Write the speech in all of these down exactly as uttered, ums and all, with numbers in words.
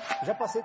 Já passei...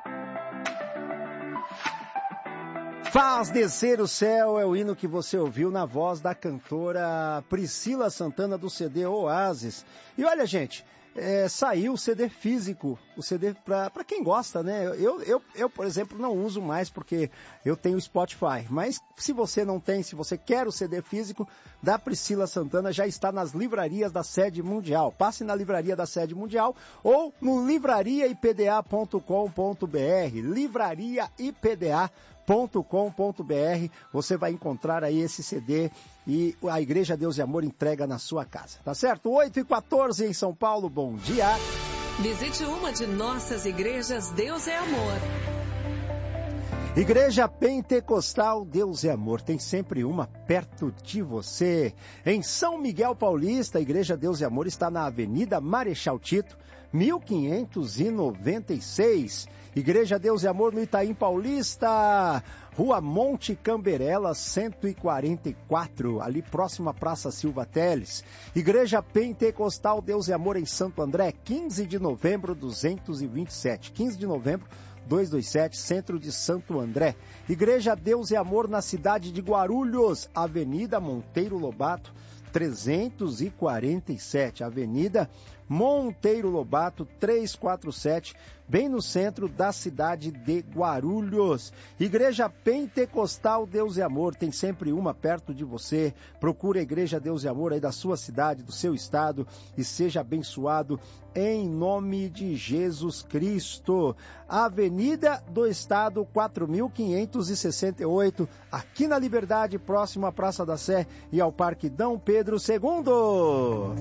Faz descer o céu é o hino que você ouviu na voz da cantora Priscila Santana do C D Oasis. E olha, gente, é, saiu o C D físico, o C D para quem gosta, né? Eu, eu, eu, por exemplo, não uso mais porque eu tenho Spotify. Mas se você não tem, se você quer o C D físico da Priscila Santana, já está nas livrarias da Sede Mundial. Passe na livraria da Sede Mundial ou no livraria I P D A ponto com ponto B R. livraria I P D A ponto com ponto B R, você vai encontrar aí esse C D e a Igreja Deus e Amor entrega na sua casa, tá certo? oito e quatorze em São Paulo, bom dia. Visite uma de nossas igrejas Deus é Amor. Igreja Pentecostal Deus é Amor, tem sempre uma perto de você. Em São Miguel Paulista, a Igreja Deus é Amor está na Avenida Marechal Tito, mil quinhentos e noventa e seis. Igreja Deus e Amor no Itaim Paulista, Rua Monte Camberela, cento e quarenta e quatro, ali próximo à Praça Silva Teles. Igreja Pentecostal Deus e Amor em Santo André, quinze de novembro, duzentos e vinte e sete. quinze de novembro, duzentos e vinte e sete, centro de Santo André. Igreja Deus e Amor na cidade de Guarulhos, Avenida Monteiro Lobato, trezentos e quarenta e sete, Avenida Monteiro Lobato, trezentos e quarenta e sete, bem no centro da cidade de Guarulhos. Igreja Pentecostal Deus e Amor, tem sempre uma perto de você. Procure a Igreja Deus e Amor aí da sua cidade, do seu estado, e seja abençoado em nome de Jesus Cristo. Avenida do Estado, quatro mil quinhentos e sessenta e oito, aqui na Liberdade, próximo à Praça da Sé e ao Parque Dom Pedro segundo.